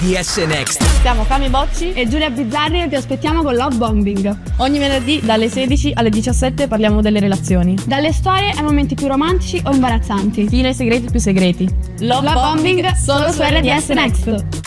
RDS Next. Siamo Cami Bocci e Giulia Bizzarri e ti aspettiamo con Love Bombing. Ogni venerdì dalle 16 alle 17 parliamo delle relazioni. Dalle storie ai momenti più romantici o imbarazzanti. Fino ai segreti più segreti. Love Bombing solo su RDS Next.